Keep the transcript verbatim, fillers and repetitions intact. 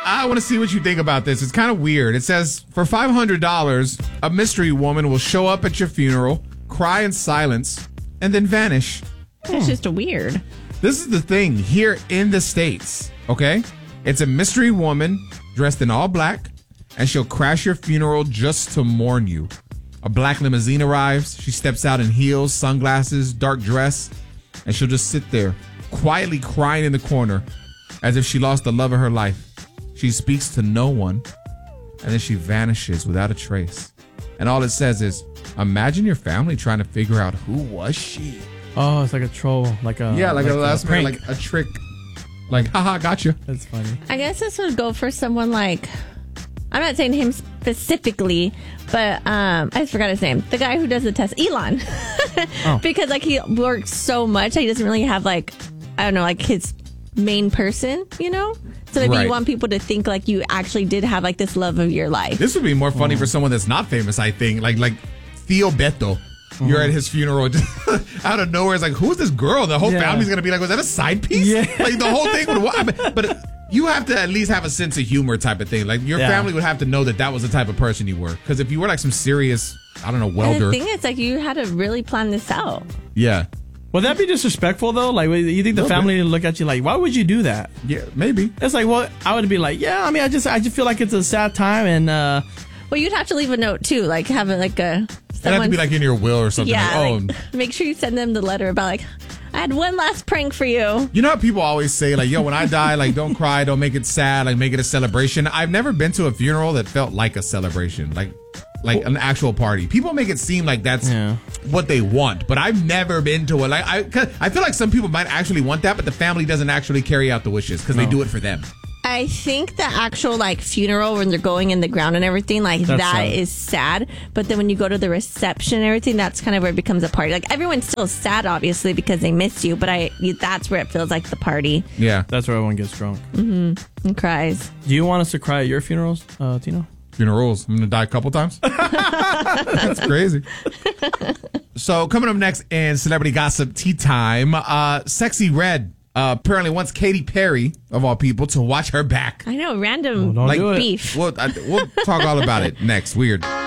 I want to see what you think about this. It's kind of weird. It says, for five hundred dollars, a mystery woman will show up at your funeral, cry in silence, and then vanish. It's just a weird. This is the thing here in the States, okay? It's a mystery woman dressed in all black, and she'll crash your funeral just to mourn you. A black limousine arrives. She steps out in heels, sunglasses, dark dress, and she'll just sit there, quietly crying in the corner, as if she lost the love of her life. She speaks to no one, and then she vanishes without a trace. And all it says is, imagine your family trying to figure out who was she. Oh, it's like a troll, like a yeah, like, like a last minute, like a trick, like haha, gotcha. That's funny. I guess this would go for someone like, I'm not saying him specifically, but um, I just forgot his name. The guy who does the test, Elon, oh. Because like he works so much, he doesn't really have like, I don't know, like his main person, you know. So maybe right. you want people to think like you actually did have like this love of your life. This would be more funny oh. for someone that's not famous, I think. Like like Theo Beto. Mm-hmm. You're at his funeral, just out of nowhere. It's like, who's this girl? The whole yeah. family's going to be like, was that a side piece? Yeah. Like the whole thing would, I mean, but you have to at least have a sense of humor type of thing. Like your yeah. family would have to know that that was the type of person you were. Because if you were like some serious, I don't know, welder. And the thing is, like, you had to really plan this out. Yeah. Would that be disrespectful, though? Like, you think the family would look at you like, why would you do that? Yeah, maybe. It's like, well, I would be like, yeah, I mean, I just I just feel like it's a sad time. And, uh... well, you'd have to leave a note, too. Like, have it like a... It'd have to be like in your will or something. Yeah, like, like, oh. Make sure you send them the letter about, like, I had one last prank for you. You know how people always say, like, yo, when I die, like, don't cry, don't make it sad, like, make it a celebration. I've never been to a funeral that felt like a celebration. Like... Like an actual party. People make it seem like that's yeah. what they want, but I've never been to a like. I I feel like some people might actually want that, but the family doesn't actually carry out the wishes because no. they do it for them. I think the actual like funeral when they're going in the ground and everything like that's that sad. Is sad. But then when you go to the reception and everything, that's kind of where it becomes a party. Like everyone's still sad, obviously, because they miss you. But I that's where it feels like the party. Yeah, that's where everyone gets drunk mm-hmm. and cries. Do you want us to cry at your funerals, uh, Tino? Funerals. I'm going to die a couple times. That's crazy. So coming up next in Celebrity Gossip Tea Time, uh, Sexy Red uh, apparently wants Katy Perry, of all people, to watch her back. I know, random well, like beef. We'll, I, we'll talk all about it next. Weird.